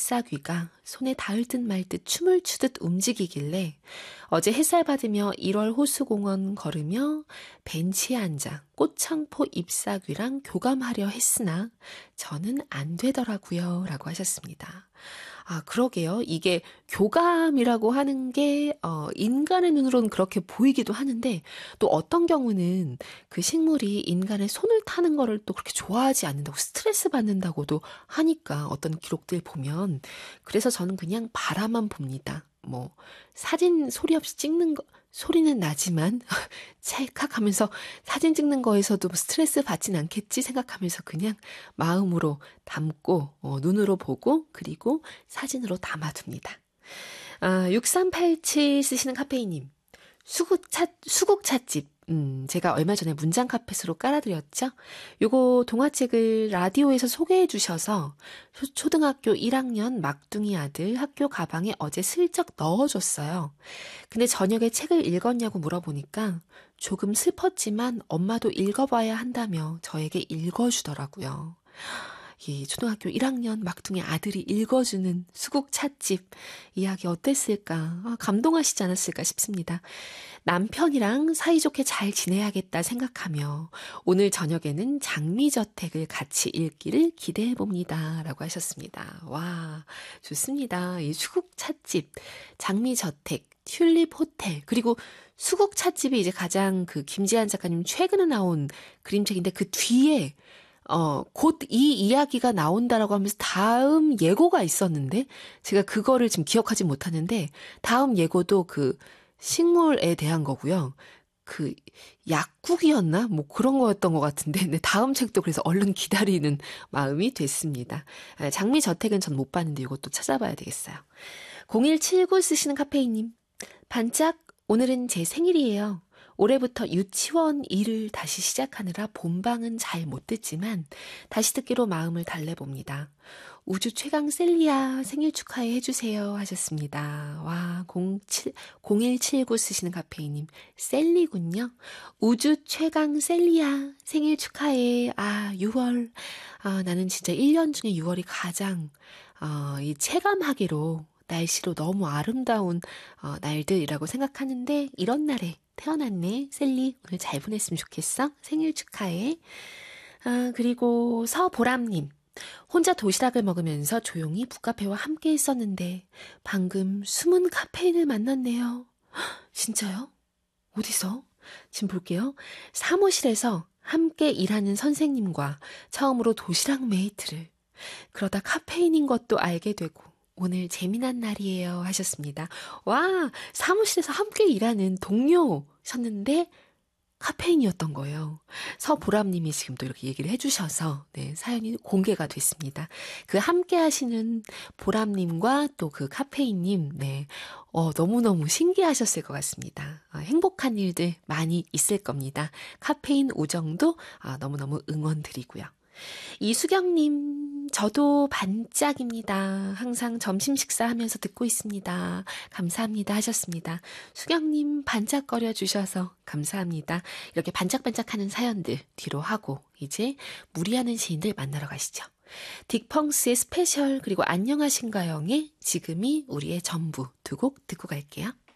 잎사귀가 손에 닿을 듯 말 듯 춤을 추듯 움직이길래 어제 햇살 받으며 1월 호수공원 걸으며 벤치에 앉아 꽃창포 잎사귀랑 교감하려 했으나 저는 안 되더라고요. 라고 하셨습니다. 아, 그러게요. 이게 교감이라고 하는 게, 인간의 눈으로는 그렇게 보이기도 하는데, 또 어떤 경우는 그 식물이 인간의 손을 타는 거를 또 그렇게 좋아하지 않는다고 스트레스 받는다고도 하니까 어떤 기록들 보면, 그래서 저는 그냥 바라만 봅니다. 뭐, 사진 소리 없이 찍는 거, 소리는 나지만, 찰칵하면서 사진 찍는 거에서도 스트레스 받진 않겠지 생각하면서 그냥 마음으로 담고, 눈으로 보고, 그리고 사진으로 담아둡니다. 6387 쓰시는 카페이님. 수국찻집. 제가 얼마 전에 문장 카펫으로 깔아드렸죠? 요거 동화책을 라디오에서 소개해 주셔서 초등학교 1학년 막둥이 아들 학교 가방에 어제 슬쩍 넣어줬어요. 근데 저녁에 책을 읽었냐고 물어보니까 조금 슬펐지만 엄마도 읽어봐야 한다며 저에게 읽어주더라고요. 이 초등학교 1학년 막둥이 아들이 읽어주는 수국찻집 이야기 어땠을까? 감동하시지 않았을까 싶습니다. 남편이랑 사이좋게 잘 지내야겠다 생각하며 오늘 저녁에는 장미저택을 같이 읽기를 기대해봅니다. 라고 하셨습니다. 와, 좋습니다. 이 수국찻집, 장미저택, 튤립 호텔, 그리고 수국찻집이 이제 가장 그 김지한 작가님 최근에 나온 그림책인데 그 뒤에 곧 이 이야기가 나온다라고 하면서 다음 예고가 있었는데, 제가 그거를 지금 기억하지 못하는데, 다음 예고도 그 식물에 대한 거고요. 그 약국이었나? 뭐 그런 거였던 것 같은데, 네, 다음 책도 그래서 얼른 기다리는 마음이 됐습니다. 장미저택은 전 못 봤는데 이것도 찾아봐야 되겠어요. 0179 쓰시는 카페이님. 반짝, 오늘은 제 생일이에요. 올해부터 유치원 일을 다시 시작하느라 본방은 잘 못 듣지만 다시 듣기로 마음을 달래봅니다. 우주 최강 셀리야 생일 축하해 해주세요 하셨습니다. 와, 0179 쓰시는 카페이님. 셀리군요. 우주 최강 셀리야 생일 축하해. 6월. 나는 진짜 1년 중에 6월이 가장 이 체감하기로 날씨로 너무 아름다운 날들이라고 생각하는데 이런 날에 태어났네. 셀리 오늘 잘 보냈으면 좋겠어. 생일 축하해. 그리고 서보람님. 혼자 도시락을 먹으면서 조용히 북카페와 함께 있었는데 방금 숨은 카페인을 만났네요. 진짜요? 어디서? 지금 볼게요. 사무실에서 함께 일하는 선생님과 처음으로 도시락 메이트를. 그러다 카페인인 것도 알게 되고 오늘 재미난 날이에요 하셨습니다. 와, 사무실에서 함께 일하는 동료셨는데 카페인이었던 거예요. 서보람님이 지금 또 이렇게 얘기를 해주셔서 네, 사연이 공개가 됐습니다. 그 함께 하시는 보람님과 또 그 카페인님 네, 너무너무 신기하셨을 것 같습니다. 행복한 일들 많이 있을 겁니다. 카페인 우정도 너무너무 응원드리고요. 이수경님, 저도 반짝입니다. 항상 점심 식사하면서 듣고 있습니다. 감사합니다 하셨습니다. 수경님 반짝거려 주셔서 감사합니다. 이렇게 반짝반짝하는 사연들 뒤로 하고 이제 무리하는 시인들 만나러 가시죠. 딕펑스의 스페셜 그리고 안녕하신가영의 지금이 우리의 전부 두 곡 듣고 갈게요.